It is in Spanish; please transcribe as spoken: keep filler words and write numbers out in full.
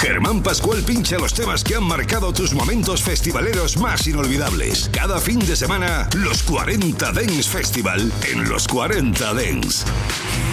Germán Pascual pincha los temas que han marcado tus momentos festivaleros más inolvidables. Cada fin de semana, los cuarenta Dance Festival en los cuarenta Dance.